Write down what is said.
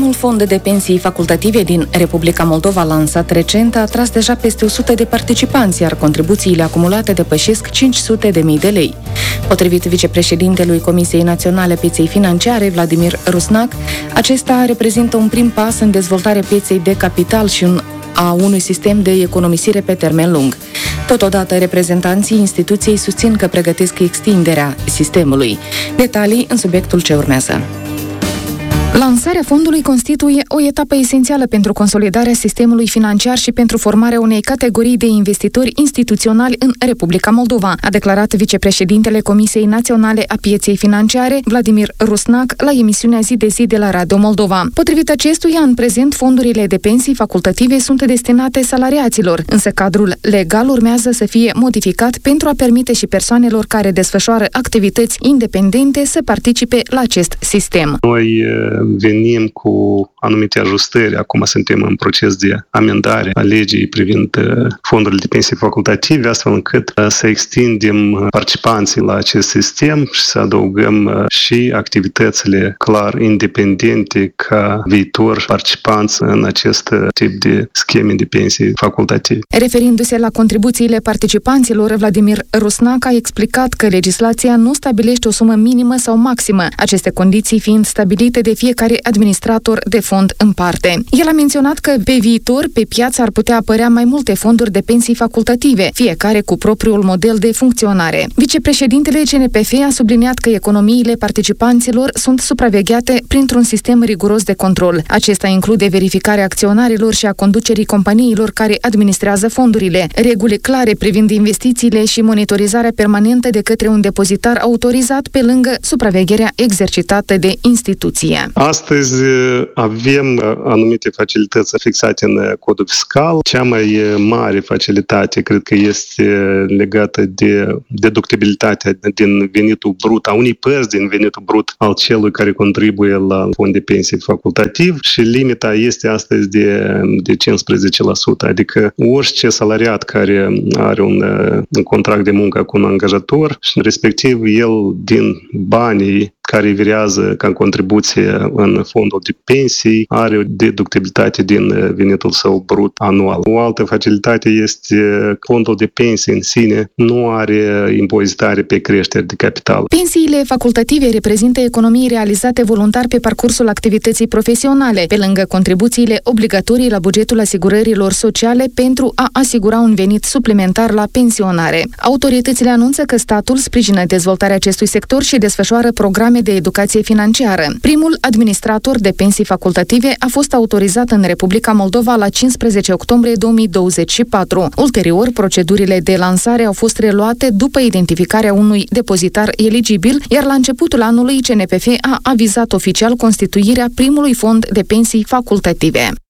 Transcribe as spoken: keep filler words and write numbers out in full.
Primul fond de pensii facultative din Republica Moldova, lansat recent, a atras deja peste o sută de participanți, iar contribuțiile acumulate depășesc cinci sute de mii de lei. Potrivit vicepreședintelui Comisiei Naționale Pieței Financiare, Vladimir Rusnac, acesta reprezintă un prim pas în dezvoltarea pieței de capital și un a unui sistem de economisire pe termen lung. Totodată, reprezentanții instituției susțin că pregătesc extinderea sistemului. Detalii în subiectul ce urmează. Lansarea fondului constituie o etapă esențială pentru consolidarea sistemului financiar și pentru formarea unei categorii de investitori instituționali în Republica Moldova, a declarat vicepreședintele Comisiei Naționale a Pieței Financiare, Vladimir Rusnac, la emisiunea Zi de Zi de la Radio Moldova. Potrivit acestuia, în prezent, fondurile de pensii facultative sunt destinate salariaților, însă cadrul legal urmează să fie modificat pentru a permite și persoanelor care desfășoară activități independente să participe la acest sistem. Noi venim cu anumite ajustări. Acum suntem în proces de amendare a legii privind fondurile de pensii facultative, astfel încât să extindem participanții la acest sistem și să adăugăm și activitățile clar independente ca viitor participanți în acest tip de scheme de pensii facultative. Referindu-se la contribuțiile participanților, Vladimir Rusnac a explicat că legislația nu stabilește o sumă minimă sau maximă, aceste condiții fiind stabilite de fiecare administrator de fond în parte. El a menționat că pe viitor pe piață ar putea apărea mai multe fonduri de pensii facultative, fiecare cu propriul model de funcționare. Vicepreședintele C N P F a subliniat că economiile participanților sunt supravegheate printr-un sistem riguros de control. Acesta include verificarea acționarilor și a conducerii companiilor care administrează fondurile, reguli clare privind investițiile și monitorizarea permanentă de către un depozitar autorizat pe lângă supravegherea exercitată de instituție. Astăzi avem anumite facilități fixate în codul fiscal. Cea mai mare facilitate cred că este legată de deductibilitatea din venitul brut, a unei părți din venitul brut al celui care contribuie la fond de pensii facultativ și limita este astăzi de, de cincisprezece la sută, adică orice salariat care are un, un contract de muncă cu un angajator și respectiv el din banii care virează ca contribuție în fondul de pensii, are o deductibilitate din venitul său brut anual. O altă facilitate este fondul de pensii în sine nu are impozitare pe creștere de capital. Pensiile facultative reprezintă economii realizate voluntar pe parcursul activității profesionale, pe lângă contribuțiile obligatorii la bugetul asigurărilor sociale pentru a asigura un venit suplimentar la pensionare. Autoritățile anunță că statul sprijină dezvoltarea acestui sector și desfășoară programe de educație financiară. Primul administrator de pensii facultative a fost autorizat în Republica Moldova la cincisprezece octombrie două mii douăzeci și patru. Ulterior, procedurile de lansare au fost reluate după identificarea unui depozitar eligibil, iar la începutul anului C N P F a avizat oficial constituirea primului fond de pensii facultative.